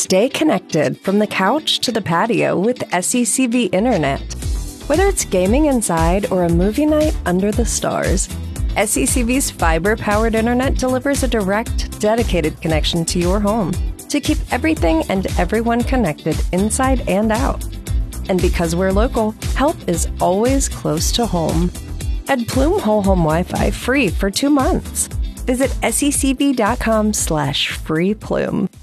Stay connected from the couch to the patio with SECV Internet. Whether it's gaming inside or a movie night under the stars, SECV's fiber-powered internet delivers a direct, dedicated connection to your home to keep everything and everyone connected inside and out. And because we're local, help is always close to home. Add Plume Whole Home Wi-Fi free for 2 months. Visit secv.com/freeplume.